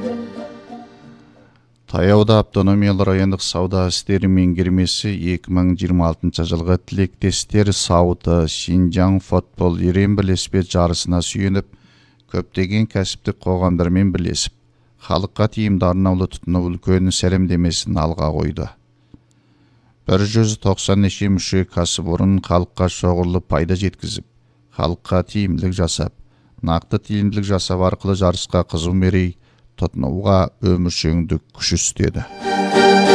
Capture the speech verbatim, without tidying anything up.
Таяуда автономиялы райондық сауда істері меңгермесі екі мың жиырма алтыншы жылғы тілектестер сауыты Шинжаң футбол ерен бірлеспе жарысына сүйеніп, көптеген кәсіптік қоғамдармен бірлесіп, халыққа тиімді арнаулы тұтыну үлкен сәлемдемесін алға қойды. бір жүз тоқсан неше мүше кәсіпорын халыққа шоғырлы пайда жеткізіп, халыққа тиімділік жасап, нақты тиімділік жасап арқылы жарысқа қызу мерей тұтынуға өміршеңдік күш істеді.